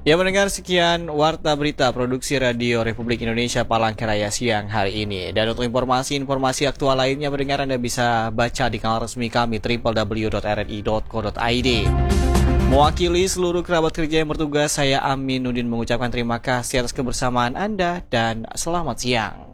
Ya mendengar sekian Warta Berita Produksi Radio Republik Indonesia Palangkaraya siang hari ini. Dan untuk informasi-informasi aktual lainnya mendengar Anda bisa baca di kanal resmi kami www.rri.co.id. Mewakili seluruh kerabat kerja yang bertugas, saya Amin Nudin mengucapkan terima kasih atas kebersamaan Anda dan selamat siang.